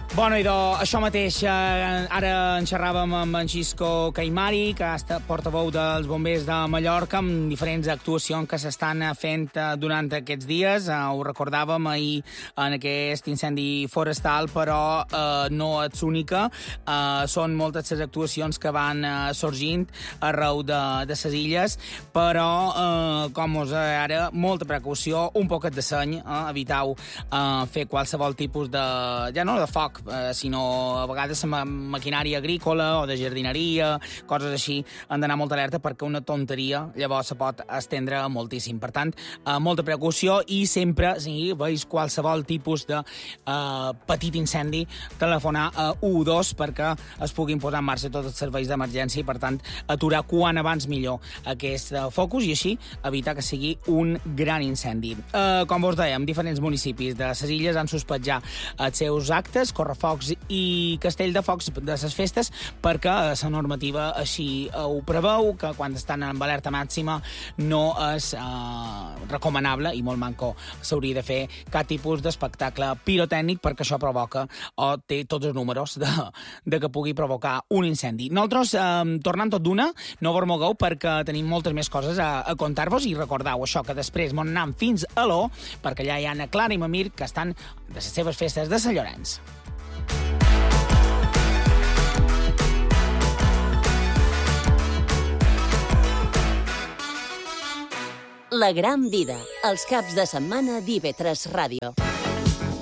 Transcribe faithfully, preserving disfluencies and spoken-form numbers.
Bueno, idò, això mateix, eh, ara en xerràvem amb en Xisco Caimari, que està portaveu dels bombers de Mallorca, amb diferents actuacions que s'estan fent durant aquests dies. Eh, ho recordàvem ahir en aquest incendi forestal, però eh, no és única. Eh, són moltes les actuacions que van eh, sorgint arreu de, de les illes, però, eh, com us deia ara, molta precaució, un poquet de seny, eh, eviteu eh, fer qualsevol tipus de, ja no de foc, Eh, sinó a vegades la maquinària agrícola o de jardineria, coses així, han d'anar molt alerta perquè una tonteria llavors se pot estendre moltíssim. Per tant, eh, molta precaució i sempre, si veus qualsevol tipus de eh, petit incendi, telefonar a u dos perquè es puguin posar en marxa tots els serveis d'emergència i, per tant, aturar quan abans millor aquest eh, focus i així evitar que sigui un gran incendi. Eh, com vos dèiem, diferents municipis de les illes han suspès ja els seus actes, Correfocs i Castell de Focs de les festes, perquè la normativa així ho preveu, que quan estan en alerta màxima no és eh, recomanable i molt manco s'hauria de fer cap tipus d'espectacle pirotècnic perquè això provoca o té tots els números de, de que pugui provocar un incendi. Nosaltres, eh, tornant tot d'una, no vos mogueu perquè tenim moltes més coses a, a contar-vos i recordeu això, que després m'on anem fins a l'O, perquè allà hi ha na Clara i Mamir que estan de les seves festes de Sant Llorenç. La gran vida, els caps de setmana d'I V tres Ràdio.